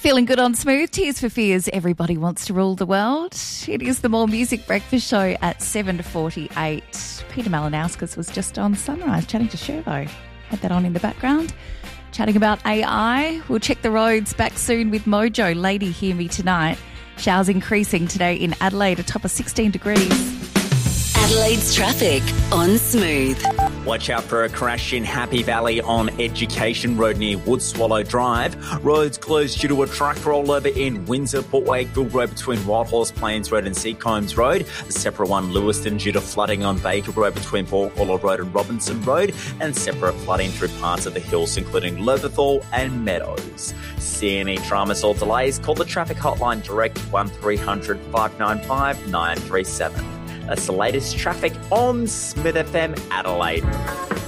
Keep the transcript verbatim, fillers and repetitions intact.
Feeling good on Smooth. Tears for Fears. Everybody wants to rule the world. It is the More Music Breakfast Show at seven forty-eight. Peter Malinauskas was just on Sunrise chatting to Shervo. Had that on in the background. Chatting about A I. We'll check the roads back soon with Mojo. Lady, hear me tonight. Showers increasing today in Adelaide, a top of sixteen degrees. Adelaide's traffic on Smooth. Watch out for a crash in Happy Valley on Education Road near Woodswallow Drive. Roads closed due to a truck rollover in Windsor, Port Wakefield Road between Wild Horse Plains Road and Seacombs Road. A separate one, Lewiston, due to flooding on Baker Road between Portcaller Road and Robinson Road. And separate flooding through parts of the hills, including Loverthal and Meadows. See any dramas or delays? Call the traffic hotline direct one three hundred, five nine five, nine three seven. That's the latest traffic on Smith F M Adelaide.